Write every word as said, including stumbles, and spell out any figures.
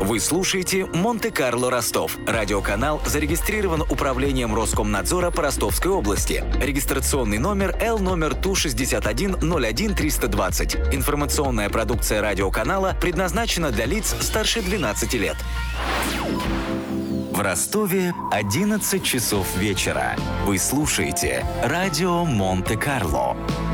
Вы слушаете «Монте-Карло Ростов». Радиоканал зарегистрирован Управлением Роскомнадзора по Ростовской области. Регистрационный номер Л номер Ту шестьдесят один ноль один триста двадцать. Информационная продукция радиоканала предназначена для лиц старше двенадцати лет. В Ростове одиннадцать часов вечера. Вы слушаете радио Монте-Карло.